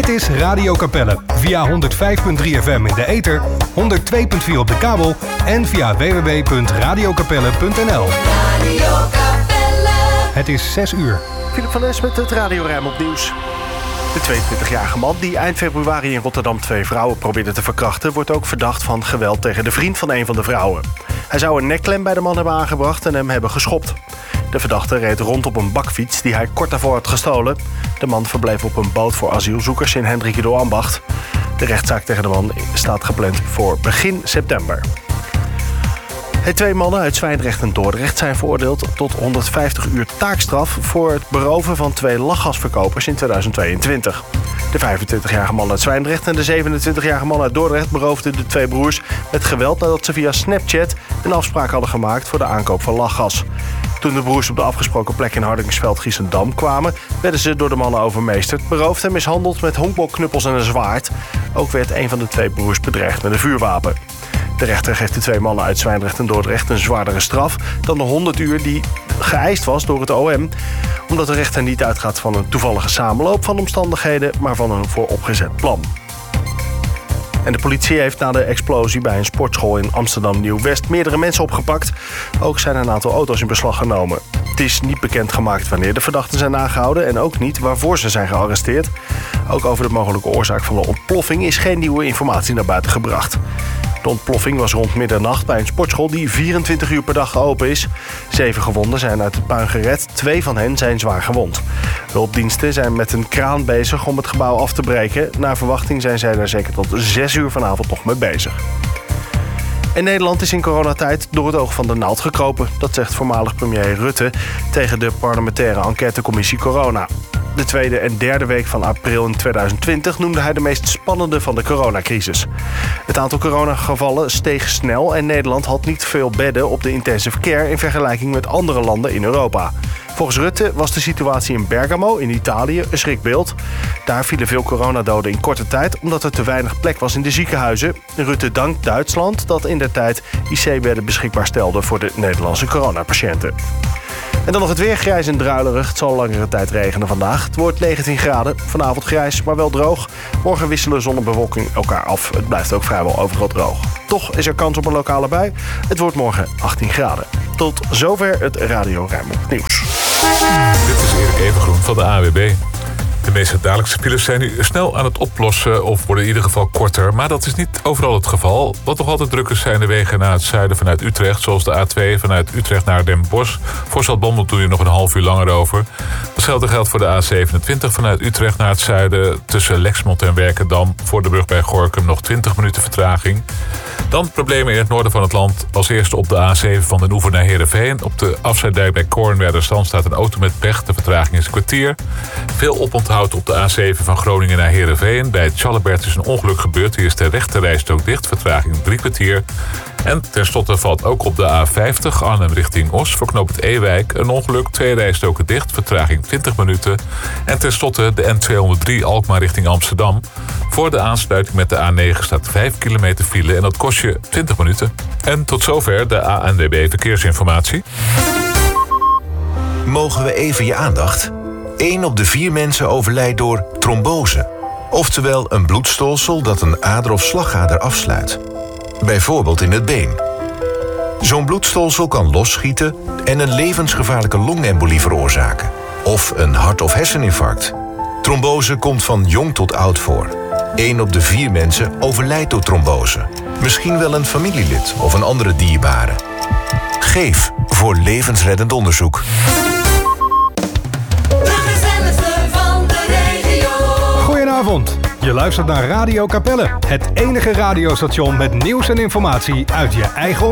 Dit is Radio Capelle via 105.3 FM in de ether, 102.4 op de kabel en via www.radiocapelle.nl. Radio Capelle. Het is 6 uur. Philip van Es met het radioruim op nieuws. De 22-jarige man die eind februari in Rotterdam 2 vrouwen probeerde te verkrachten, wordt ook verdacht van geweld tegen de vriend van een van de vrouwen. Hij zou een nekklem bij de man hebben aangebracht en hem hebben geschopt. De verdachte reed rond op een bakfiets die hij kort daarvoor had gestolen. De man verbleef op een boot voor asielzoekers in Hendrikido-Ambacht. De rechtszaak tegen de man staat gepland voor begin september. De 2 mannen uit Zwijndrecht en Dordrecht zijn veroordeeld tot 150 uur taakstraf voor het beroven van 2 lachgasverkopers in 2022. De 25-jarige man uit Zwijndrecht en de 27-jarige man uit Dordrecht beroofden de 2 broers met geweld nadat ze via Snapchat een afspraak hadden gemaakt voor de aankoop van lachgas. Toen de broers op de afgesproken plek in Hardingsveld-Giessendam kwamen, werden ze door de mannen overmeesterd, beroofd en mishandeld met honkbalknuppels en een zwaard. Ook werd een van de 2 broers bedreigd met een vuurwapen. De rechter geeft de 2 mannen uit Zwijndrecht en Dordrecht een zwaardere straf dan de 100 uur die geëist was door het OM. Omdat de rechter niet uitgaat van een toevallige samenloop van omstandigheden, maar van een vooropgezet plan. En de politie heeft na de explosie bij een sportschool in Amsterdam Nieuw-West meerdere mensen opgepakt. Ook zijn een aantal auto's in beslag genomen. Het is niet bekendgemaakt wanneer de verdachten zijn aangehouden en ook niet waarvoor ze zijn gearresteerd. Ook over de mogelijke oorzaak van de ontploffing is geen nieuwe informatie naar buiten gebracht. De ontploffing was rond middernacht bij een sportschool die 24 uur per dag open is. 7 gewonden zijn uit het puin gered, 2 van hen zijn zwaar gewond. Hulpdiensten zijn met een kraan bezig om het gebouw af te breken. Naar verwachting zijn zij er zeker tot 6 uur vanavond nog mee bezig. En Nederland is in coronatijd door het oog van de naald gekropen. Dat zegt voormalig premier Rutte tegen de parlementaire enquêtecommissie Corona. De 2e en 3e week van april in 2020 noemde hij de meest spannende van de coronacrisis. Het aantal coronagevallen steeg snel en Nederland had niet veel bedden op de intensive care in vergelijking met andere landen in Europa. Volgens Rutte was de situatie in Bergamo in Italië een schrikbeeld. Daar vielen veel coronadoden in korte tijd omdat er te weinig plek was in de ziekenhuizen. Rutte dankt Duitsland dat indertijd IC-bedden beschikbaar stelde voor de Nederlandse coronapatiënten. En dan nog het weer, grijs en druilerig. Het zal langere tijd regenen vandaag. Het wordt 19 graden. Vanavond grijs, maar wel droog. Morgen wisselen zon en bewolking elkaar af. Het blijft ook vrijwel overal droog. Toch is er kans op een lokale bui. Het wordt morgen 18 graden. Tot zover het Radio Rijnmond Nieuws. Dit is Erik Evengroen van de AWB. De meeste dagelijkse files zijn nu snel aan het oplossen of worden in ieder geval korter. Maar dat is niet overal het geval. Wat nog altijd druk is zijn de wegen naar het zuiden vanuit Utrecht. Zoals de A2 vanuit Utrecht naar Den Bosch. Voor Zaltbommel doe je nog een half uur langer over. Hetzelfde geldt voor de A27 vanuit Utrecht naar het zuiden. Tussen Lexmond en Werkendam voor de brug bij Gorinchem nog 20 minuten vertraging. Dan problemen in het noorden van het land. Als eerste op de A7 van Den Oever naar Heerenveen. Op de afsluitdijk bij Koornwerderstand staat een auto met pech. De vertraging is een kwartier. Veel oponthoud op de A7 van Groningen naar Heerenveen. Bij Tjallebert is een ongeluk gebeurd. Hier is de rechterrijstrook dicht. Vertraging 3 kwartier. En tenslotte valt ook op de A50 Arnhem richting Os. Voor knooppunt Ewijk een ongeluk. 2 rijstroken dicht. Vertraging 20 minuten. En tenslotte de N203 Alkmaar richting Amsterdam. Voor de aansluiting met de A9 staat 5 kilometer file. En dat kost je 20 minuten. En tot zover de ANWB Verkeersinformatie. Mogen we even je aandacht? 1 op de 4 mensen overlijdt door trombose. Oftewel een bloedstolsel dat een ader of slagader afsluit. Bijvoorbeeld in het been. Zo'n bloedstolsel kan losschieten en een levensgevaarlijke longembolie veroorzaken. Of een hart- of herseninfarct. Trombose komt van jong tot oud voor. 1 op de 4 mensen overlijdt door trombose. Misschien wel een familielid of een andere dierbare. Geef voor levensreddend onderzoek. Goedenavond. Je luistert naar Radio Capelle. Het enige radiostation met nieuws en informatie uit je eigen